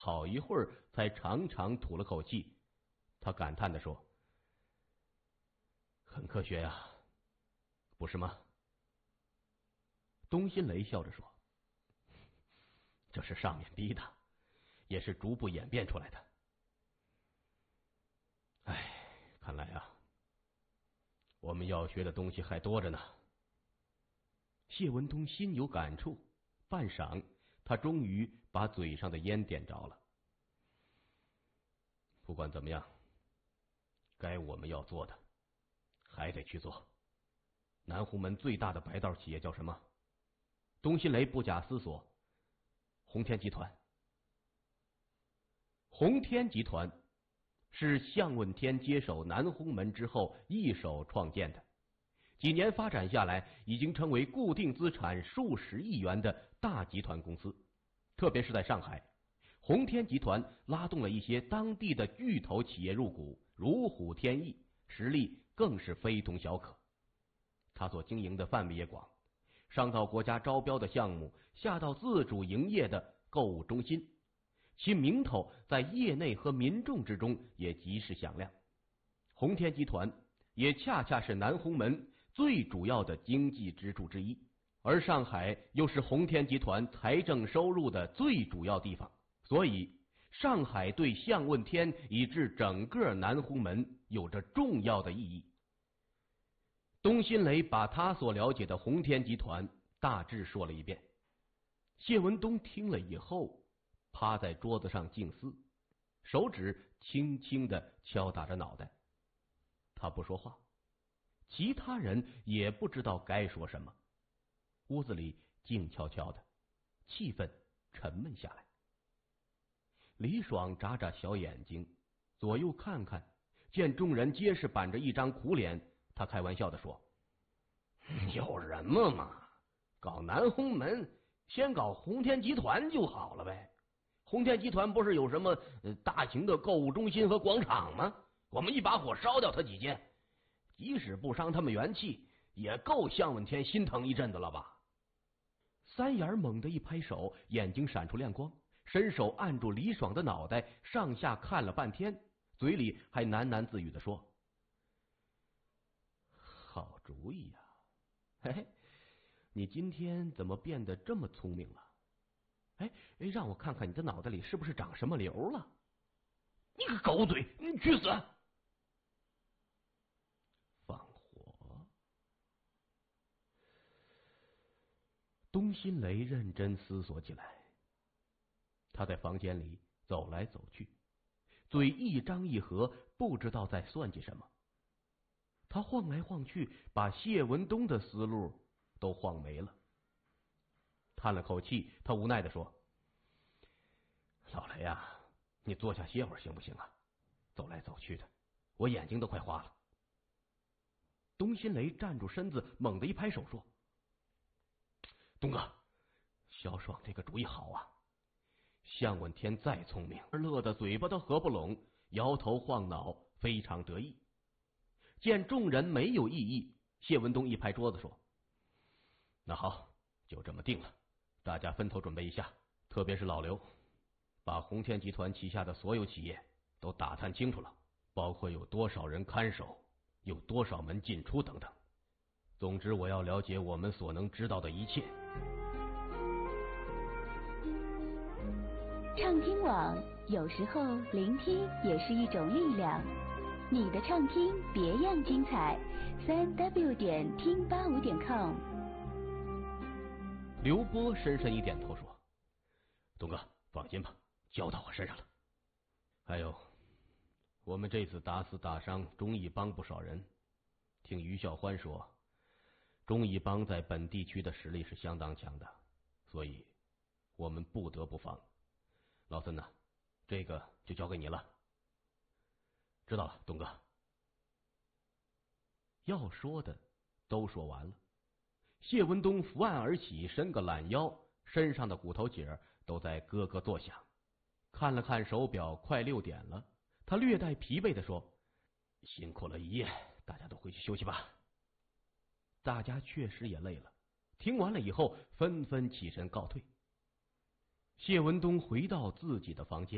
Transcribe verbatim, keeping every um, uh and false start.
好一会儿才长长吐了口气，他感叹地说：“很科学呀，不是吗？”东辛雷笑着说：“这是上面逼的，也是逐步演变出来的。哎，看来啊，我们要学的东西还多着呢。”谢文东心有感触，半晌，他终于把嘴上的烟点着了。不管怎么样，该我们要做的还得去做。南红门最大的白道企业叫什么？东辛雷不假思索：鸿天集团。鸿天集团是向问天接手南红门之后一手创建的，几年发展下来，已经成为固定资产数十亿元的大集团公司。特别是在上海，鸿天集团拉动了一些当地的巨头企业入股，如虎添翼，实力更是非同小可。他所经营的范围也广，上到国家招标的项目，下到自主营业的购物中心，其名头在业内和民众之中也极是响亮。鸿天集团也恰恰是南红门最主要的经济支柱之一，而上海又是鸿天集团财政收入的最主要地方，所以上海对向问天以至整个南红门有着重要的意义。东辛雷把他所了解的鸿天集团大致说了一遍，谢文东听了以后，趴在桌子上静思，手指轻轻地敲打着脑袋。他不说话，其他人也不知道该说什么。屋子里静悄悄的，气氛沉闷下来。李爽眨眨小眼睛，左右看看，见众人皆是板着一张苦脸，他开玩笑地说：“有什么嘛，搞南红门，先搞鸿天集团就好了呗。鸿天集团不是有什么大型的购物中心和广场吗？我们一把火烧掉它几间，即使不伤他们元气，也够向问天心疼一阵子了吧？”三眼猛地一拍手，眼睛闪出亮光，伸手按住李爽的脑袋，上下看了半天，嘴里还喃喃自语地说：“好主意呀、啊！嘿嘿，你今天怎么变得这么聪明了？哎，让我看看你的脑袋里是不是长什么瘤了？”“你个狗嘴，你去死！”放火。东辛雷认真思索起来，他在房间里走来走去，嘴一张一合，不知道在算计什么。他晃来晃去，把谢文东的思路都晃没了。叹了口气，他无奈地说：“老雷呀，你坐下歇会儿行不行啊？走来走去的，我眼睛都快花了。”东辛雷站住身子，猛地一拍手说：“东哥，小爽这个主意好啊！”向问天再聪明，乐得嘴巴都合不拢，摇头晃脑，非常得意。见众人没有异议，谢文东一拍桌子说：“那好，就这么定了，大家分头准备一下，特别是老刘，把鸿天集团旗下的所有企业都打探清楚了，包括有多少人看守，有多少门进出等等。总之，我要了解我们所能知道的一切。” 畅听网，有时候聆听也是一种力量。你的畅听别样精彩，三 w 点听八五点 com。 刘波深深一点头说：“东哥，放心吧，交到我身上了。还有，我们这次打死打伤忠义帮不少人，听于孝欢说，忠义帮在本地区的实力是相当强的，所以我们不得不防。老孙呐，这个就交给你了。”“知道了，东哥。”要说的都说完了，谢文东伏案而起，伸个懒腰，身上的骨头节都在咯咯作响。看了看手表，快六点了，他略带疲惫地说：“辛苦了一夜，大家都回去休息吧。”大家确实也累了，听完了以后纷纷起身告退。谢文东回到自己的房间。